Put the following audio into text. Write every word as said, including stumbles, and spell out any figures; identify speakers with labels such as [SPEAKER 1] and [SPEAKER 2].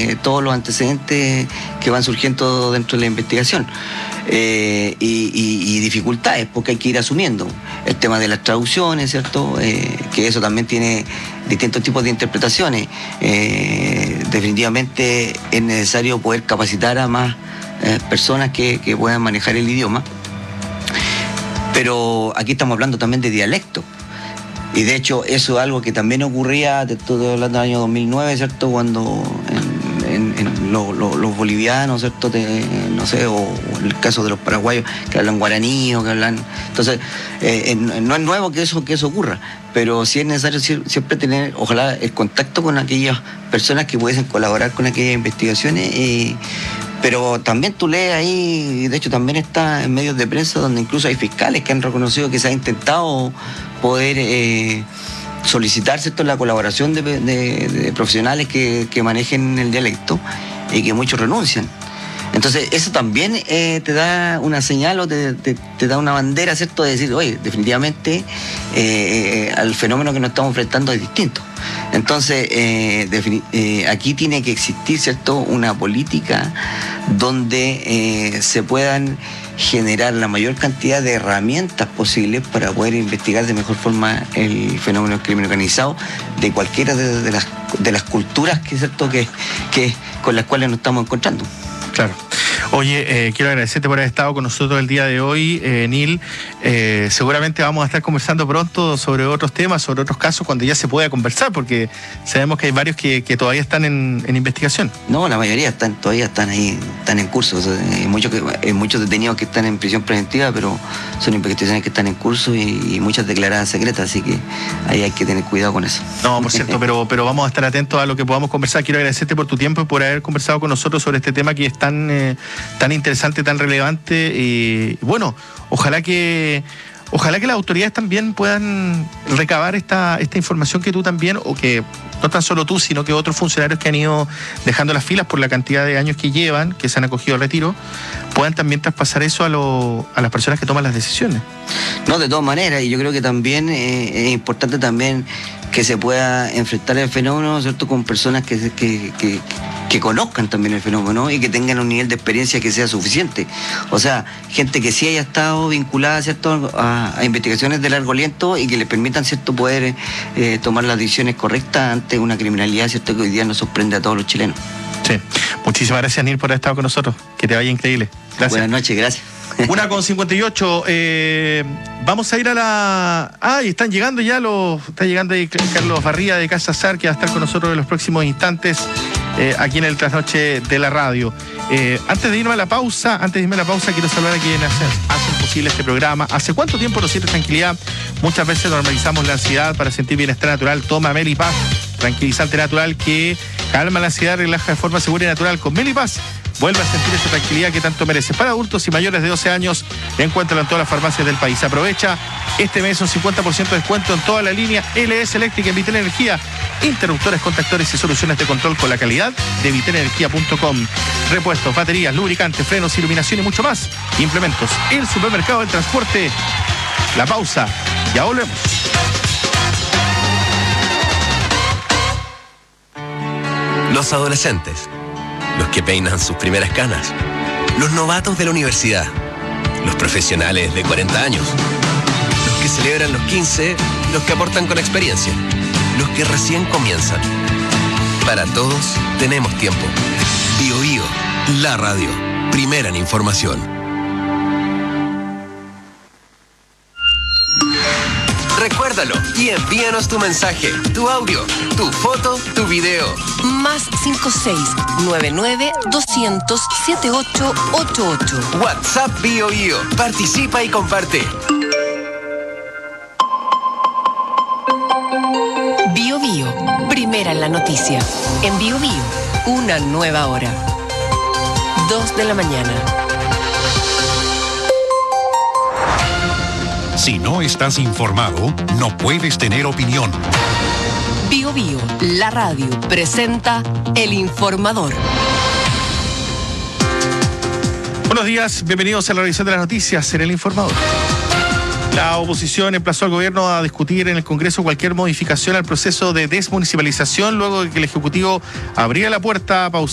[SPEAKER 1] eh, todos los antecedentes que van surgiendo dentro de la investigación. Eh, y, y, y dificultades, porque hay que ir asumiendo el tema de las traducciones, ¿cierto? Eh, que eso también tiene distintos tipos de interpretaciones. Eh, definitivamente es necesario poder capacitar a más eh, personas que, que puedan manejar el idioma, pero aquí estamos hablando también de dialecto. Y de hecho eso es algo que también ocurría, te estoy hablando del año dos mil nueve, ¿cierto? Cuando en, en, en lo, lo, los bolivianos, ¿cierto? De, no sé, o, o en el caso de los paraguayos que hablan guaraní o que hablan... Entonces, eh, no es nuevo que eso, que eso ocurra, pero sí es necesario siempre tener, ojalá, el contacto con aquellas personas que pudiesen colaborar con aquellas investigaciones. Eh, Pero también tú lees ahí, de hecho también está en medios de prensa donde incluso hay fiscales que han reconocido que se ha intentado poder eh, solicitar, ¿cierto?, la colaboración de, de, de profesionales que, que manejen el dialecto y que muchos renuncian. Entonces eso también eh, te da una señal o te, te, te da una bandera, ¿cierto?, de decir, oye, definitivamente eh, al fenómeno que nos estamos enfrentando es distinto. Entonces, eh, eh, aquí tiene que existir, ¿cierto?, una política donde eh, se puedan generar la mayor cantidad de herramientas posibles para poder investigar de mejor forma el fenómeno del crimen organizado de cualquiera de, de, las, de las culturas que, ¿cierto?, que, que, con las cuales nos estamos encontrando.
[SPEAKER 2] Claro. Oye, eh, quiero agradecerte por haber estado con nosotros el día de hoy, eh, Neil. Eh, seguramente vamos a estar conversando pronto sobre otros temas, sobre otros casos, cuando ya se pueda conversar, porque sabemos que hay varios que, que todavía están en, en investigación.
[SPEAKER 1] No, la mayoría están todavía están ahí, están en curso. O sea, hay, muchos que, hay muchos detenidos que están en prisión preventiva, pero son investigaciones que están en curso y, y muchas declaradas secretas, así que ahí hay que tener cuidado con eso.
[SPEAKER 2] No, por cierto, pero, pero vamos a estar atentos a lo que podamos conversar. Quiero agradecerte por tu tiempo y por haber conversado con nosotros sobre este tema que es tan... Eh, tan interesante, tan relevante, y bueno, ojalá que ojalá que las autoridades también puedan recabar esta, esta información que tú también, o que no tan solo tú, sino que otros funcionarios que han ido dejando las filas por la cantidad de años que llevan, que se han acogido al retiro, puedan también traspasar eso a, lo, a las personas que toman las decisiones.
[SPEAKER 1] No, de todas maneras, y yo creo que también eh, es importante también que se pueda enfrentar el fenómeno, ¿cierto?, con personas que, que, que, que conozcan también el fenómeno y que tengan un nivel de experiencia que sea suficiente. O sea, gente que sí haya estado vinculada, ¿cierto?, a, a investigaciones de largo aliento y que les permitan, ¿cierto?, poder eh, tomar las decisiones correctas ante una criminalidad, ¿cierto?, que hoy día nos sorprende a todos los chilenos.
[SPEAKER 2] Sí. Muchísimas gracias, Neil, por haber estado con nosotros. Que te vaya increíble. Gracias.
[SPEAKER 1] Buenas noches, gracias.
[SPEAKER 2] Una con cincuenta y ocho. Eh, vamos a ir a la... Ah, y están llegando ya los... Está llegando ahí Carlos Barría de Casa Sar, que va a estar con nosotros en los próximos instantes eh, aquí en el Trasnoche de la Radio. Eh, antes de irme a la pausa, antes de irme a la pausa, quiero saludar a quienes hacen, hacen posible este programa. ¿Hace cuánto tiempo nos siente tranquilidad? Muchas veces normalizamos la ansiedad para sentir bienestar natural. Toma Melipaz, tranquilizante natural que calma la ansiedad, relaja de forma segura y natural. Con Melipaz vuelve a sentir esa tranquilidad que tanto merece. Para adultos y mayores de doce años, encuéntralo en todas las farmacias del país. Aprovecha este mes un cincuenta por ciento de descuento en toda la línea L S Eléctrica en Vitel Energía. Interruptores, contactores y soluciones de control con la calidad de vitel energía punto com. Repuestos, baterías, lubricantes, frenos, iluminación y mucho más. Implementos. El supermercado del transporte. La pausa. Ya volvemos.
[SPEAKER 3] Los adolescentes, los que peinan sus primeras canas, los novatos de la universidad, los profesionales de cuarenta años, los que celebran los quince, los que aportan con experiencia, los que recién comienzan. Para todos tenemos tiempo. Bio Bio, la radio, primera en información. Recuérdalo y envíanos tu mensaje, tu audio, tu foto, tu video.
[SPEAKER 4] Más cinco seis nueve nueve doscientos setenta y ocho ochenta y ocho.
[SPEAKER 3] WhatsApp Bio Bio. Participa y comparte.
[SPEAKER 4] Bio Bio, primera en la noticia. En Bio Bio, una nueva hora. Dos de la mañana.
[SPEAKER 5] Si no estás informado, no puedes tener opinión.
[SPEAKER 4] Bio Bio, la radio, presenta El Informador.
[SPEAKER 2] Buenos días, bienvenidos a la revisión de las noticias en El Informador. La oposición emplazó al gobierno a discutir en el Congreso cualquier modificación al proceso de desmunicipalización luego de que el Ejecutivo abriera la puerta a pausar